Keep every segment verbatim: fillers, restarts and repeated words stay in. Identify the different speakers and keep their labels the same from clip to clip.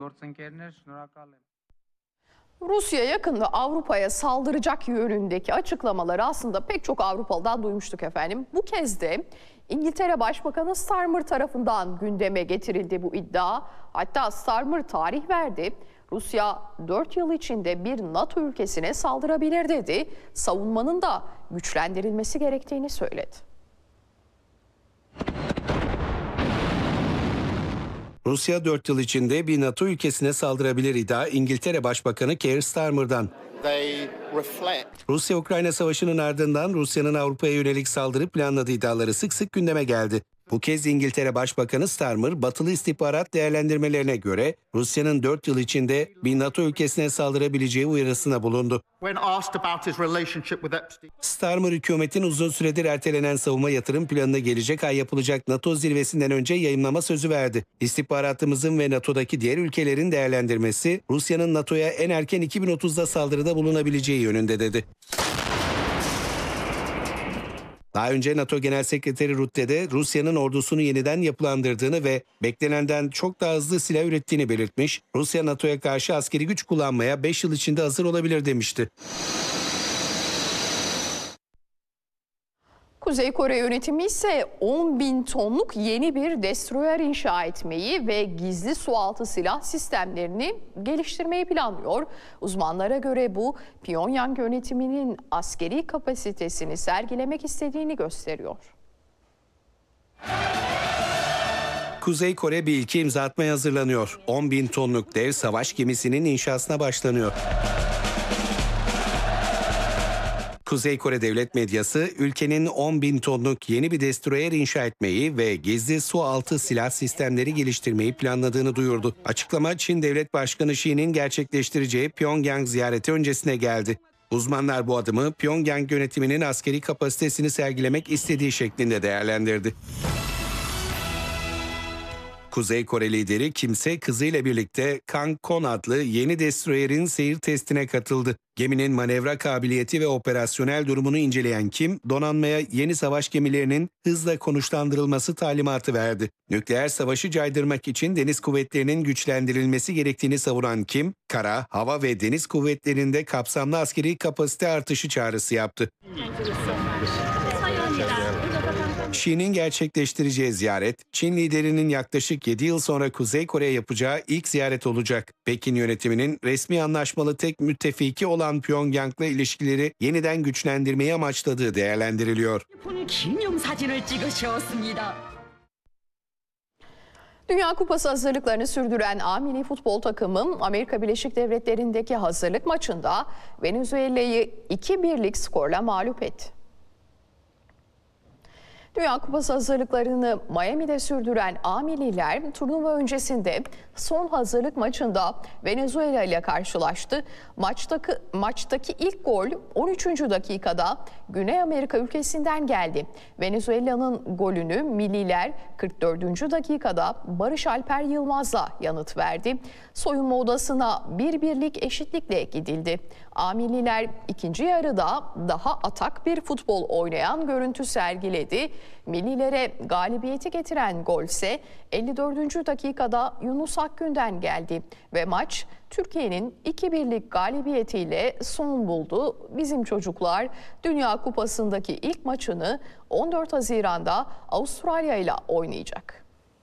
Speaker 1: Rusya yakında Avrupa'ya saldıracak yönündeki açıklamaları aslında pek çok Avrupalı'dan duymuştuk efendim. Bu kez de İngiltere Başbakanı Starmer tarafından gündeme getirildi bu iddia. Hatta Starmer tarih verdi. Rusya dört yıl içinde bir NATO ülkesine saldırabilir dedi. Savunmanın da güçlendirilmesi gerektiğini söyledi.
Speaker 2: Rusya dört yıl içinde bir NATO ülkesine saldırabilir iddia İngiltere Başbakanı Keir Starmer'dan. Rusya-Ukrayna savaşının ardından Rusya'nın Avrupa'ya yönelik saldırı planladığı iddiaları sık sık gündeme geldi. Bu kez İngiltere Başbakanı Starmer, batılı istihbarat değerlendirmelerine göre Rusya'nın dört yıl içinde bir NATO ülkesine saldırabileceği uyarısına bulundu. Starmer, hükümetin uzun süredir ertelenen savunma yatırım planına gelecek ay yapılacak NATO zirvesinden önce yayımlama sözü verdi. İstihbaratımızın ve NATO'daki diğer ülkelerin değerlendirmesi, Rusya'nın NATO'ya en erken iki bin otuzda saldırıda bulunabileceği yönünde dedi. Daha önce NATO Genel Sekreteri Rutte de Rusya'nın ordusunu yeniden yapılandırdığını ve beklenenden çok daha hızlı silah ürettiğini belirtmiş, Rusya NATO'ya karşı askeri güç kullanmaya beş yıl içinde hazır olabilir demişti.
Speaker 1: Kuzey Kore yönetimi ise on bin tonluk yeni bir destroyer inşa etmeyi ve gizli sualtı silah sistemlerini geliştirmeyi planlıyor. Uzmanlara göre bu Pyongyang yönetiminin askeri kapasitesini sergilemek istediğini gösteriyor.
Speaker 2: Kuzey Kore bir ilke imza atmaya hazırlanıyor. on bin tonluk dev savaş gemisinin inşasına başlanıyor. Kuzey Kore devlet medyası, ülkenin on bin tonluk yeni bir destroyer inşa etmeyi ve gizli su altı silah sistemleri geliştirmeyi planladığını duyurdu. Açıklama, Çin Devlet Başkanı Xi'nin gerçekleştireceği Pyongyang ziyareti öncesine geldi. Uzmanlar bu adımı Pyongyang yönetiminin askeri kapasitesini sergilemek istediği şeklinde değerlendirdi. Kuzey Kore lideri Kim Se kızıyla birlikte Kangkon adlı yeni destroyerin seyir testine katıldı. Geminin manevra kabiliyeti ve operasyonel durumunu inceleyen Kim, donanmaya yeni savaş gemilerinin hızla konuşlandırılması talimatı verdi. Nükleer savaşı caydırmak için deniz kuvvetlerinin güçlendirilmesi gerektiğini savunan Kim, kara, hava ve deniz kuvvetlerinde kapsamlı askeri kapasite artışı çağrısı yaptı. Xi'nin gerçekleştireceği ziyaret, Çin liderinin yaklaşık yedi yıl sonra Kuzey Kore'ye yapacağı ilk ziyaret olacak. Pekin yönetiminin resmi anlaşmalı tek müttefiki olan Pyongyang'la ilişkileri yeniden güçlendirmeyi amaçladığı değerlendiriliyor.
Speaker 1: Dünya Kupası hazırlıklarını sürdüren A milli futbol takımı Amerika Birleşik Devletleri'ndeki hazırlık maçında Venezuela'yı iki birlik skorla mağlup etti. Dünya Kupası hazırlıklarını Miami'de sürdüren A milliler turnuva öncesinde son hazırlık maçında Venezuela ile karşılaştı. Maçtaki, maçtaki ilk gol on üçüncü dakikada Güney Amerika ülkesinden geldi. Venezuela'nın golünü milliler kırk dördüncü dakikada Barış Alper Yılmaz'la yanıt verdi. Soyunma odasına bir birlik eşitlikle gidildi. A milliler ikinci yarıda daha atak bir futbol oynayan görüntü sergiledi. Millilere galibiyeti getiren gol ise elli dördüncü dakikada Yunus Akgün'den geldi ve maç Türkiye'nin iki birlik galibiyetiyle son buldu. Bizim çocuklar Dünya Kupası'ndaki ilk maçını on dört Haziran'da Avustralya ile oynayacak.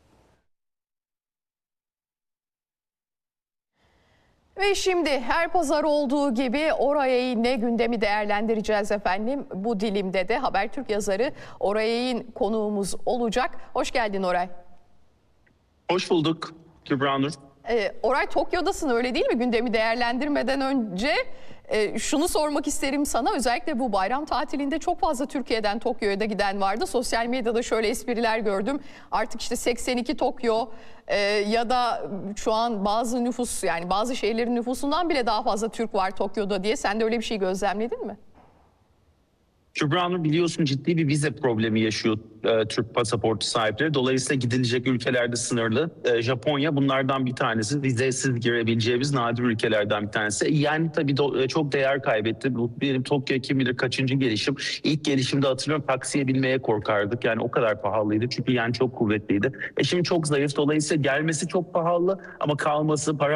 Speaker 1: Ve şimdi her pazar olduğu gibi Oray'ın ne gündemi değerlendireceğiz efendim. Bu dilimde de Habertürk yazarı Oray'ın konuğumuz olacak. Hoş geldin Oray.
Speaker 3: Hoş bulduk Kübra Nur.
Speaker 1: Ee, Oray, Tokyo'dasın öyle değil mi? Gündemi değerlendirmeden önce e, şunu sormak isterim sana. Özellikle bu bayram tatilinde çok fazla Türkiye'den Tokyo'ya da giden vardı. Sosyal medyada şöyle espriler gördüm. Artık işte seksen iki Tokyo e, ya da şu an bazı nüfus, yani bazı şehirlerin nüfusundan bile daha fazla Türk var Tokyo'da diye. Sen de öyle bir şey gözlemledin mi?
Speaker 3: Kübra Nur, biliyorsun ciddi bir vize problemi yaşıyor e, Türk pasaportu sahipleri. Dolayısıyla gidilecek ülkelerde sınırlı. E, Japonya bunlardan bir tanesi. Vizesiz girebileceğimiz nadir ülkelerden bir tanesi. Yani tabii do, e, çok değer kaybetti. Bu benim Tokyo kim bilir kaçıncı gelişim. İlk gelişimde hatırlıyorum taksiye binmeye korkardık. Yani o kadar pahalıydı. Çünkü yen çok kuvvetliydi. E şimdi çok zayıf. Dolayısıyla gelmesi çok pahalı ama kalması, para